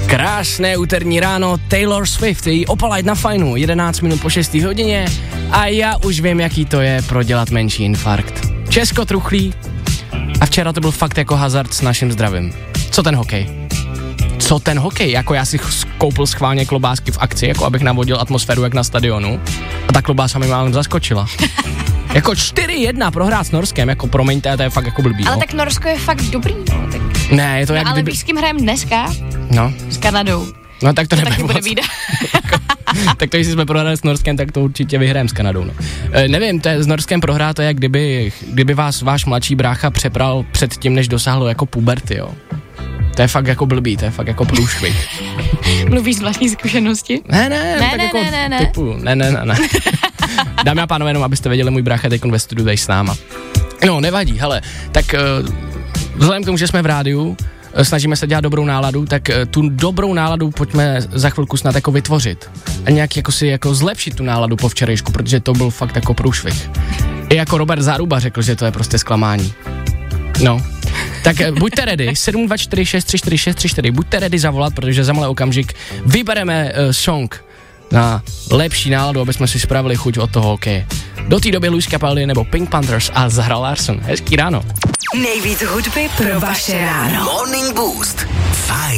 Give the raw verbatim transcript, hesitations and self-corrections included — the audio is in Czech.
Krásné úterní ráno, Taylor Swift, její Opalite na fajnu, jedenáct minut po šesté hodině a já už vím, jaký to je prodělat menší infarkt. Česko truchlí a včera to byl fakt jako hazard s naším zdravím. Co ten hokej? Co ten hokej? Jako já si koupil schválně klobásky v akci, jako abych navodil atmosféru jak na stadionu a ta klobása mi málem zaskočila. Jako čtyři jedna prohrát s Norskem, jako promiňte, to je fakt jako blbý. Ale no. Tak Norsko je fakt dobrý, no. Tak... Ne, je to no, jak ale kdyby... víš, s kým hrajeme dneska? No. S Kanadou. No tak to, to nebude taky bude moc. výda. Tak to, jestli jsme prohráli s Norskem, tak to určitě vyhrajeme s Kanadou. No. E, nevím, to je, s Norskem prohrát to je, jak kdyby, kdyby vás váš mladší brácha přepral před tím, než dosáhlo jako puberty, jo. To je fakt jako blbý, to je fakt jako průšvih. Mluvíš z vlastní zkušenosti? Ne, ne, ne, tak ne, jako ne, ne, ne. Typu, ne, ne, ne, ne. Dámy a pánové, jenom abyste věděli, můj brácha teď ve studiu tady s náma. No, nevadí, hele, tak uh, vzhledem k tomu, že jsme v rádiu, snažíme se dělat dobrou náladu, tak tu dobrou náladu pojďme za chvilku snad jako vytvořit a nějak jako si jako zlepšit tu náladu po včerejšku, protože to byl fakt jako průšvih. I jako Robert Záruba řekl, že to je prostě zklamání. No, tak buďte ready, sedm dva čtyři šest tři čtyři šest tři čtyři, buďte ready zavolat, protože za malý okamžik vybereme uh, song na lepší náladu, aby jsme si spravili chuť od toho hokeje. Do té doby Luis Capaldi nebo Pink Panthers a Zahra Larsson. Hezký ráno. Nejvíc hudby pro vaše ráno. Morning Boost. Fajn.